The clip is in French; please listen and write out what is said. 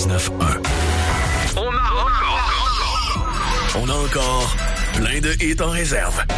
On a encore plein de hits en réserve.